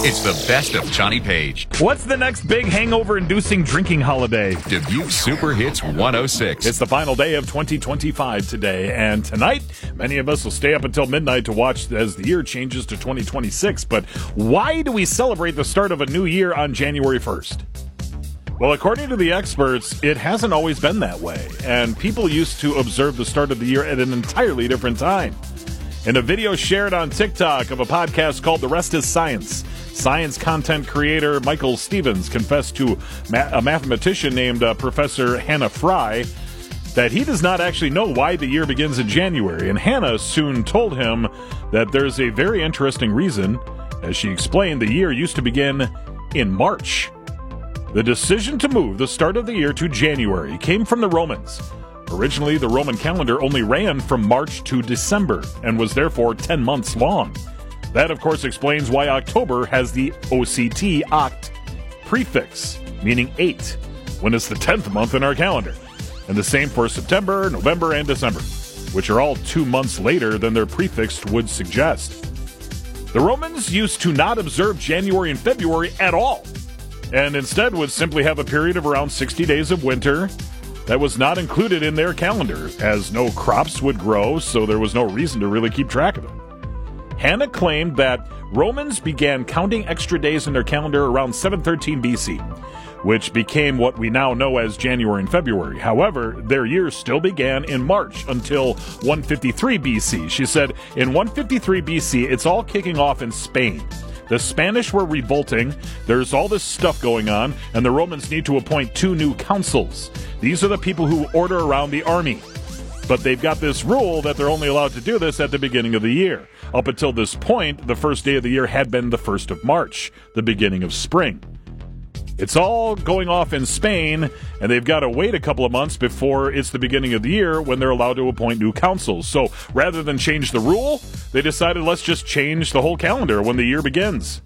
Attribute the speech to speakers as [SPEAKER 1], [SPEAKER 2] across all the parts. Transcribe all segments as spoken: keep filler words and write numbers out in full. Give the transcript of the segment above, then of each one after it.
[SPEAKER 1] It's the best of Johnny Page.
[SPEAKER 2] What's the next big hangover-inducing drinking holiday?
[SPEAKER 1] Dubuque Super Hits one oh six.
[SPEAKER 2] It's the final day of twenty twenty-five today, and tonight, many of us will stay up until midnight to watch as the year changes to twenty twenty-six. But why do we celebrate the start of a new year on January first? Well, according to the experts, it hasn't always been that way, and people used to observe the start of the year at an entirely different time. In a video shared on TikTok of a podcast called The Rest is Science, science content creator Michael Stevens confessed to ma- a mathematician named uh, Professor Hannah Fry that he does not actually know why the year begins in January, and Hannah soon told him that there's a very interesting reason. As she explained, the year used to begin in March. The decision to move the start of the year to January came from the Romans. Originally, the Roman calendar only ran from March to December and was therefore ten months long. That, of course, explains why October has the O C T, oct, prefix, meaning eight, when it's the tenth month in our calendar. And the same for September, November, and December, which are all two months later than their prefix would suggest. The Romans used to not observe January and February at all, and instead would simply have a period of around sixty days of winter that was not included in their calendar, as no crops would grow, so there was no reason to really keep track of it. Hannah claimed that Romans began counting extra days in their calendar around seven thirteen B C, which became what we now know as January and February. However, their year still began in March until one fifty-three B C. She said, in one fifty-three B C, it's all kicking off in Spain. The Spanish were revolting, there's all this stuff going on, and the Romans need to appoint two new consuls. These are the people who order around the army. But they've got this rule that they're only allowed to do this at the beginning of the year. Up until this point, the first day of the year had been the first of March, the beginning of spring. It's all going off in Spain, and they've got to wait a couple of months before it's the beginning of the year when they're allowed to appoint new consuls. So rather than change the rule, they decided let's just change the whole calendar when the year begins.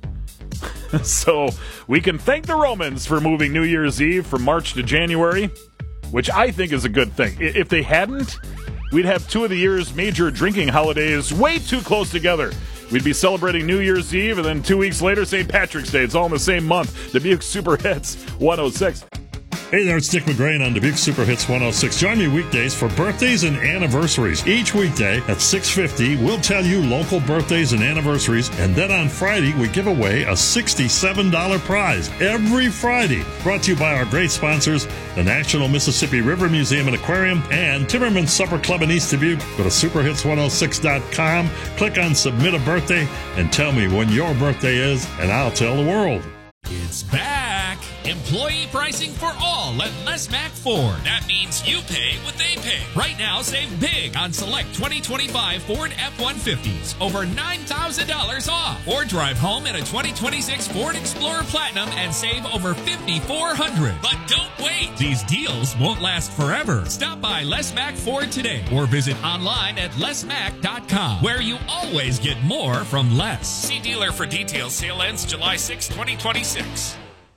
[SPEAKER 2] So we can thank the Romans for moving New Year's Eve from March to January, which I think is a good thing. If they hadn't, we'd have two of the year's major drinking holidays way too close together. We'd be celebrating New Year's Eve, and then two weeks later, Saint Patrick's Day. It's all in the same month. Dubuque Super Hits one oh six.
[SPEAKER 3] Hey there, it's Dick McGrain on Dubuque Super Hits one oh six. Join me weekdays for birthdays and anniversaries. Each weekday at six fifty, we'll tell you local birthdays and anniversaries, and then on Friday, we give away a sixty-seven dollars prize every Friday. Brought to you by our great sponsors, the National Mississippi River Museum and Aquarium and Timmerman's Supper Club in East Dubuque. Go to super hits one oh six dot com, click on Submit a Birthday, and tell me when your birthday is, and I'll tell the world.
[SPEAKER 4] It's back! Employee pricing for all at Les Mack Ford. That means you pay what they pay. Right now, save big on select twenty twenty-five Ford F one fifties. Over nine thousand dollars off. Or drive home in a twenty twenty-six Ford Explorer Platinum and save over five thousand four hundred dollars. But don't wait. These deals won't last forever. Stop by Les Mack Ford today or visit online at les mack dot com, where you always get more from Les. See dealer for details. Sale ends July sixth, twenty twenty-six.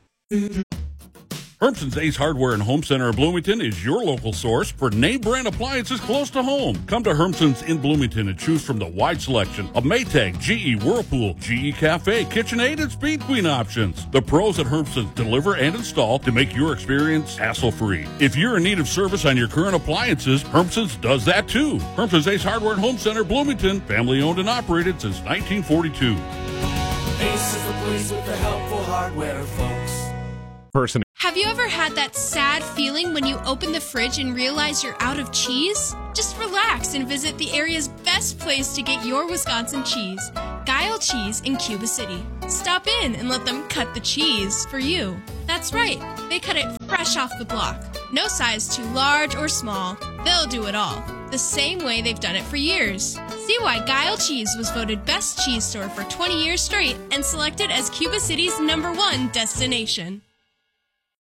[SPEAKER 5] Hermson's Ace Hardware and Home Center in Bloomington is your local source for name brand appliances close to home. Come to Hermson's in Bloomington and choose from the wide selection of Maytag, G E, Whirlpool, G E Cafe, KitchenAid, and Speed Queen options. The pros at Hermson's deliver and install to make your experience hassle-free. If you're in need of service on your current appliances, Hermson's does that too. Hermson's Ace Hardware and Home Center, Bloomington, family owned and operated since nineteen forty-two.
[SPEAKER 6] Ace is the place with the helpful hardware, folks.
[SPEAKER 2] Person.
[SPEAKER 7] Have you ever had that sad feeling when you open the fridge and realize you're out of cheese? Just relax and visit the area's best place to get your Wisconsin cheese, Guile Cheese in Cuba City. Stop in and let them cut the cheese for you. That's right, they cut it fresh off the block. No size too large or small, they'll do it all, the same way they've done it for years. See why Guile Cheese was voted best cheese store for twenty years straight and selected as Cuba City's number one destination.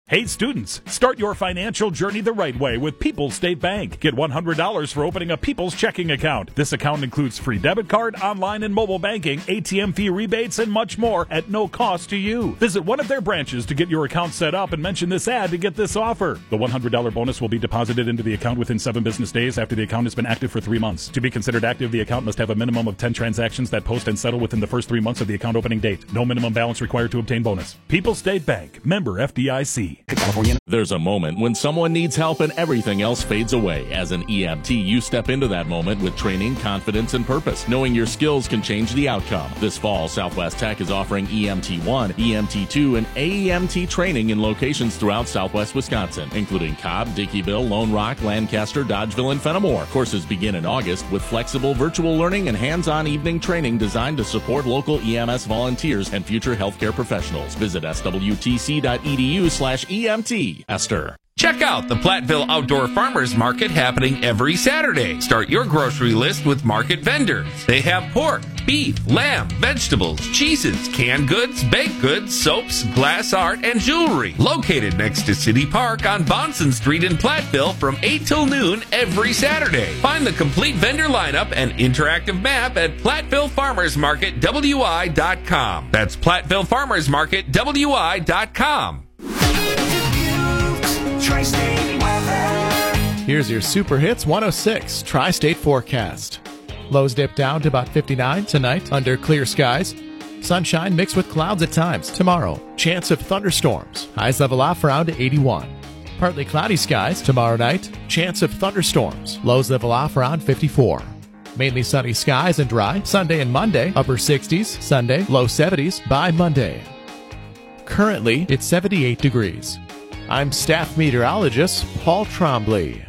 [SPEAKER 2] Hey students, start your financial journey the right way with People's State Bank. Get one hundred dollars for opening a People's checking account. This account includes free debit card, online and mobile banking, A T M fee rebates, and much more at no cost to you. Visit one of their branches to get your account set up and mention this ad to get this offer. The one hundred dollars bonus will be deposited into the account within seven business days after the account has been active for three months. To be considered active, the account must have a minimum of ten transactions that post and settle within the first three months of the account opening date. No minimum balance required to obtain bonus. People's State Bank, member F D I C.
[SPEAKER 8] There's a moment when someone needs help and everything else fades away. As an E M T, you step into that moment with training, confidence, and purpose, knowing your skills can change the outcome. This fall, Southwest Tech is offering E M T one, E M T two, and A E M T training in locations throughout Southwest Wisconsin, including Cobb, Dickeyville, Lone Rock, Lancaster, Dodgeville, and Fenimore. Courses begin in August with flexible virtual learning and hands-on evening training designed to support local E M S volunteers and future healthcare professionals. Visit S W T C dot E D U slash E M T. Esther.
[SPEAKER 9] Check out the Platteville Outdoor Farmers Market happening every Saturday. Start your grocery list with market vendors. They have pork, beef, lamb, vegetables, cheeses, canned goods, baked goods, soaps, glass art, and jewelry. Located next to City Park on Bonson Street in Platteville from eight till noon every Saturday. Find the complete vendor lineup and interactive map at Platteville Farmers Market W I dot com. That's Platteville Farmers Market W I dot com.
[SPEAKER 10] Here's your Super Hits one oh six Tri-State forecast. Lows dip down to about fifty-nine tonight under clear skies. Sunshine mixed with clouds at times. Tomorrow, chance of thunderstorms. Highs level off around eighty-one. Partly cloudy skies tomorrow night. Chance of thunderstorms. Lows level off around fifty-four. Mainly sunny skies and dry. Sunday and Monday, upper sixties. Sunday, low seventies by Monday. Currently, it's seventy-eight degrees. I'm staff meteorologist Paul Trombley.